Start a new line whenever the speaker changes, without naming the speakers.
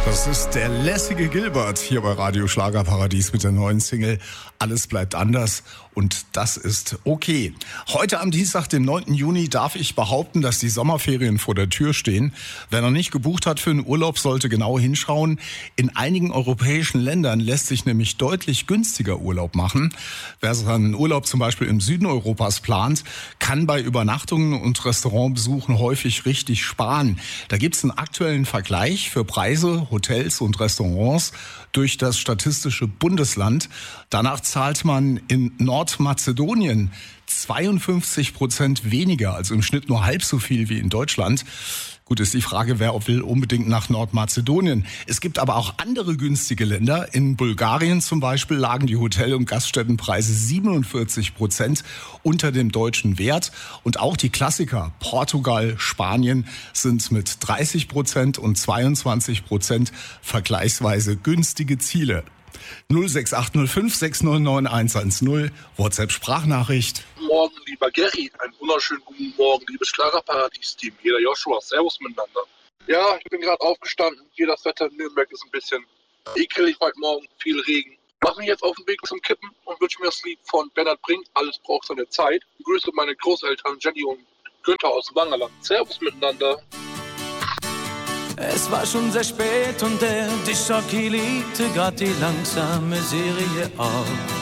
Das ist der lässige Gilbert hier bei Radio Schlagerparadies mit der neuen Single Alles bleibt anders und das ist okay. Heute am Dienstag, dem 9. Juni, darf ich behaupten, dass die Sommerferien vor der Tür stehen. Wer noch nicht gebucht hat für einen Urlaub, sollte genau hinschauen. In einigen europäischen Ländern lässt sich nämlich deutlich günstiger Urlaub machen. Wer seinen Urlaub zum Beispiel im Süden Europas plant, kann bei Übernachtungen und Restaurantbesuchen häufig richtig sparen. Da gibt's einen aktuellen Vergleich für Preise, Hotels und Restaurants durch das Statistische Bundesland. Danach zahlt man in Nordmazedonien 52% weniger, also im Schnitt nur halb so viel wie in Deutschland. Gut, ist die Frage, wer will unbedingt nach Nordmazedonien. Es gibt aber auch andere günstige Länder. In Bulgarien zum Beispiel lagen die Hotel- und Gaststättenpreise 47% unter dem deutschen Wert. Und auch die Klassiker Portugal, Spanien sind mit 30% und 22% vergleichsweise günstige Ziele. 06805 699 110, WhatsApp-Sprachnachricht.
Morgen, lieber Gary. Einen wunderschönen guten Morgen, liebes Schlagerparadies-Team. Hier der Joshua. Servus miteinander. Ja, ich bin gerade aufgestanden. Hier das Wetter in Nürnberg ist ein bisschen ekelig heute Morgen. Viel Regen. Mach mich jetzt auf den Weg zum Kippen und wünsche mir das Lied von Bernhard Brink. Alles braucht seine Zeit. Ich grüße meine Großeltern Jenny und Günther aus Wangerland. Servus miteinander.
Es war schon sehr spät und der Disc-Jockey legte grad die langsame Serie auf.